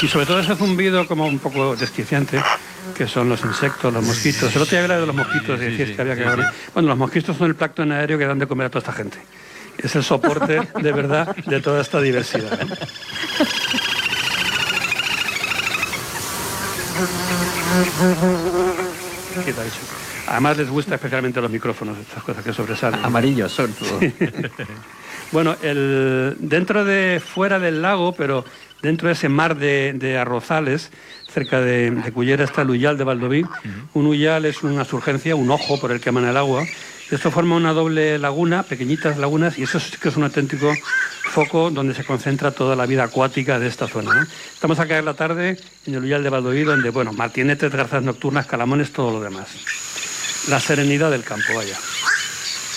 Y sobre todo ese zumbido como un poco desquiciante, que son los insectos, los mosquitos. El otro día hablaba de los mosquitos y decías que había que... Bueno, los mosquitos son el plancton aéreo que dan de comer a toda esta gente. Es el soporte, de verdad, de toda esta diversidad, ¿no? ¿Qué te ha dicho? Además les gusta especialmente los micrófonos, estas cosas que sobresalen. Amarillos son todo. Sí. Bueno, fuera del lago, pero dentro de ese mar de arrozales, cerca de Cullera está el Ullal de Valdoví. Un Ullal es una surgencia, un ojo por el que emana el agua. Esto forma una doble laguna, pequeñitas lagunas, y eso sí que es un auténtico foco donde se concentra toda la vida acuática de esta zona, ¿no? Estamos acá en la tarde en el Ullal de Valdoví, donde, bueno, martinetes, garzas nocturnas, calamones, todo lo demás. La serenidad del campo, vaya.